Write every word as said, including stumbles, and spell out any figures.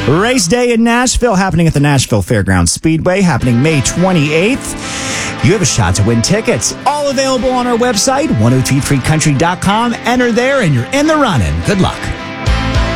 Race day in Nashville happening at the Nashville Fairgrounds Speedway, happening May twenty-eighth. You have a shot to win tickets. All available on our website, ten two three country dot com. Enter there and you're in the running. Good luck.